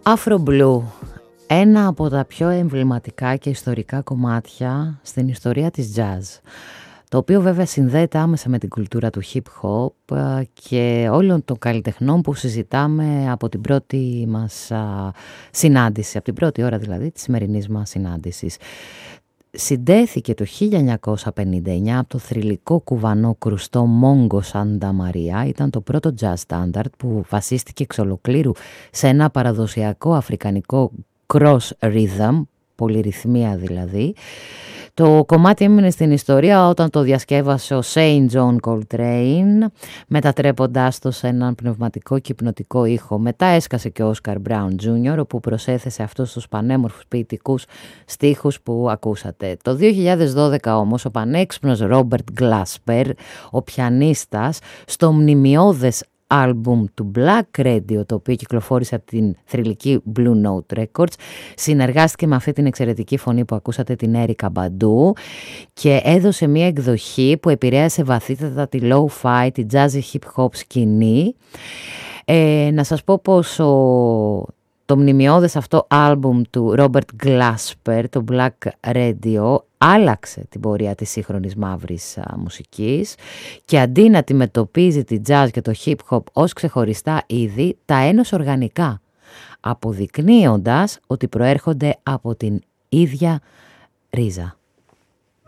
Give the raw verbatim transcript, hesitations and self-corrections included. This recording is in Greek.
Afro Blue, ένα από τα πιο εμβληματικά και ιστορικά κομμάτια στην ιστορία της jazz, το οποίο βέβαια συνδέεται άμεσα με την κουλτούρα του hip hop και όλων των καλλιτεχνών που συζητάμε από την πρώτη μας συνάντηση, από την πρώτη ώρα δηλαδή της σημερινής μας συνάντησης. Συντέθηκε το χίλια εννιακόσια πενήντα εννιά από το θρυλικό κουβανό κρουστό Μόγκο Σάντα Μαρία. Ήταν το πρώτο jazz standard που βασίστηκε εξ ολοκλήρου σε ένα παραδοσιακό αφρικανικό cross rhythm, πολυρυθμία δηλαδή. Το κομμάτι έμεινε στην ιστορία όταν το διασκεύασε ο Saint John Coltrane, μετατρέποντάς το σε έναν πνευματικό και υπνοτικό ήχο. Μετά έσκασε και ο Oscar Brown τζούνιορ, όπου προσέθεσε αυτούς τους πανέμορφους ποιητικούς στίχους που ακούσατε. Το δύο χιλιάδες δώδεκα όμως ο πανέξυπνος Robert Glasper, ο πιανίστας, στο μνημιώδες άλμπουμ του Black Radio, το οποίο κυκλοφόρησε από την θρυλική Blue Note Records, συνεργάστηκε με αυτή την εξαιρετική φωνή που ακούσατε, την Έρικα Μπαντού, και έδωσε μια εκδοχή που επηρέασε βαθύτατα τη low-fi, τη jazzy hip-hop σκηνή. Ε, να σας πω πως ο, το μνημιώδες αυτό άλμπουμ του Robert Glasper, το Black Radio, άλλαξε την πορεία της σύγχρονης μαύρης α, μουσικής, και αντί να αντιμετωπίζει τη jazz και το hip hop ως ξεχωριστά είδη, τα ένωσε οργανικά, αποδεικνύοντας ότι προέρχονται από την ίδια ρίζα.